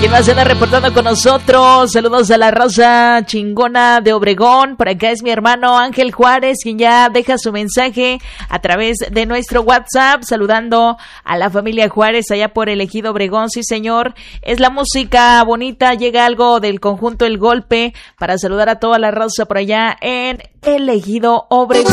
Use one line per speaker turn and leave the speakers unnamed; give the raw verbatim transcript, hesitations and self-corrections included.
¿Quién más se anda reportando con nosotros? Saludos a la raza chingona de Obregón. Por acá es mi hermano Ángel Juárez, quien ya deja su mensaje a través de nuestro WhatsApp, saludando a la familia Juárez allá por el Ejido Obregón. Sí, señor, es la música bonita. Llega algo del conjunto El Golpe para saludar a toda la raza por allá en el Ejido Obregón.